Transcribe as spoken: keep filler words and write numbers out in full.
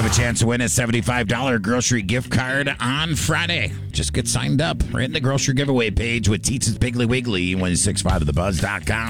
have a chance to win a seventy-five dollars grocery gift card on Friday. Just get signed up right in the grocery giveaway page with Teet's Piggly Wiggly, one six five the buzz dot com.